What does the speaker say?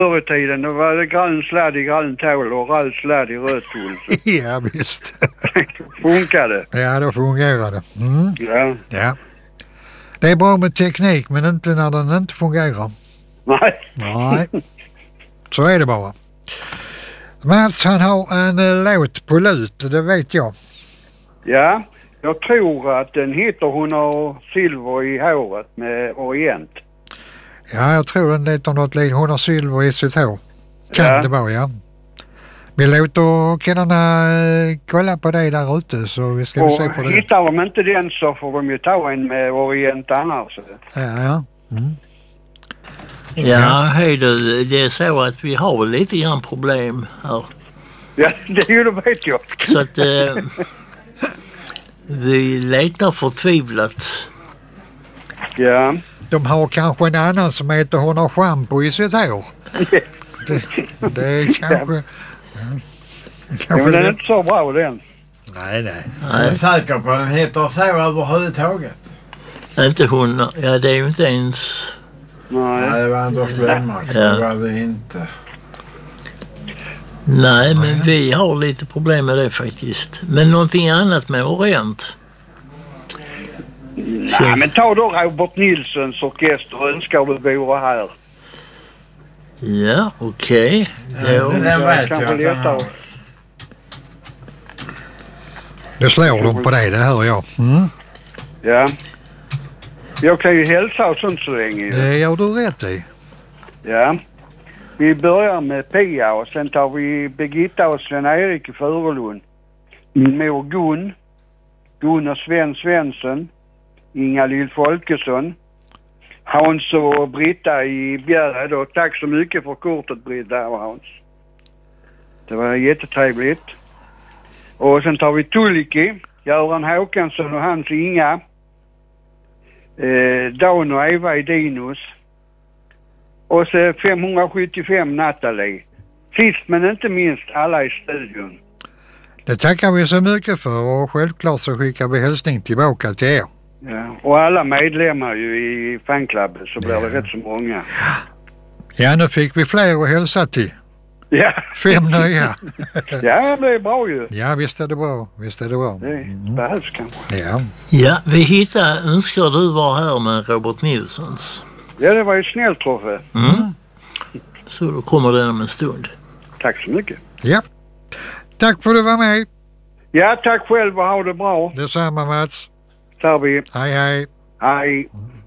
Förr i tiden då var det grön sladd i grön tål och röd sladd i röd tål. Ja, visst. Funkade. Ja, då fungerar det. Mm. Ja. Det är bra med teknik, men inte när den inte fungerar. Nej. Så är det bara. Mats, han har en låt på lut, det vet jag. Ja, jag tror att den heter Hon har silver i håret med Orient. Ja, jag tror den heter något likt Hon har silver i sitt hår. Kan det vara, ja. Vi låter killarna kolla på det där ute så vi ska se på det. Hittar de inte den så får de ju ta en med Orient annars. Ja. Mm. Ja, hej du, det är så att vi har lite grann problem här. Ja, det vet jag. Så att vi letar förtvivlat. Ja. De har kanske en annan som heter Hon har shampoo i sitt hår. Det är kanske... Men den är inte så bra den. Nej. Jag är säker på den heter så överhuvudtaget. Inte hon, ja det är ju inte ens... Nej, det var Anders Lennmark. Det var det inte. Nej, men vi har lite problem med det faktiskt. Men någonting annat med Orient? Nej, men ta då Robert Nilssons orkester önskar du vore här. Ja, okej. Den vet jag. Det slår de på det hör jag. Mm. Ja. Jag kan ju hälsa och sånt så länge. Det gör du rätt i. Ja. Vi börjar med Pia och sen tar vi Birgitta och Sven-Erik i Furulund. Min mor Gun och Sven Svensson, Inga-Lill Folkesson, Hans och Britta i Bjärred då. Tack så mycket för kortet Britta och Hans. Det var jättetrevligt. Och sen tar vi Tulliki, Göran Håkansson och hans Inga. Dan och Eva i Dinos. Och så 575 Natalie. Sist men inte minst alla i studion. Det tackar vi så mycket för och självklart så skickar vi hälsning tillbaka till er. Ja, och alla medlemmar ju i fanklubben så blir det rätt så många. Ja, nu fick vi fler att hälsa till. Ja. 5 nya. Ja, det är bra ju. Ja, visst är det bra. Det behövs kanske. Ja, vi hittade önskar du var här med Robert Nilssons. Ja, det var ju snällt Troffe. Så då kommer den om en stund. Tack så mycket. Ja. Tack för att du var med. Ja, tack själv och ha det bra. Detsamma Mats. Tar vi. Hej. Hej.